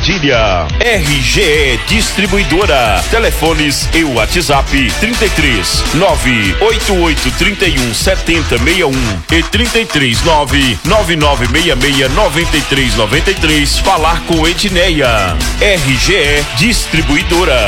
Padilha. RGE Distribuidora. Telefones e WhatsApp 33 988 31 70 61 e 33 99966 9393. Falar com Edneia. RGE Distribuidora.